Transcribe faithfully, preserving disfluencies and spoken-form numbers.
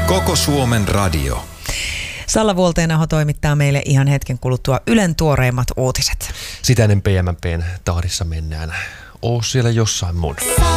Koko Suomen radio. Salla Vuolteenaho toimittaa meille ihan hetken kuluttua Ylen tuoreimmat uutiset. Sitä ennen P M P:n tahdissa mennään. Oo siellä jossain mun.